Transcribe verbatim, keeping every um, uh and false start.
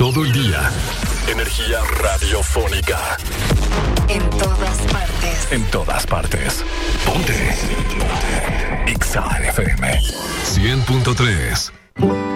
todo el día. Energía radiofónica. En todas partes. En todas partes. Ponte. Ponte. X A F M cien punto tres.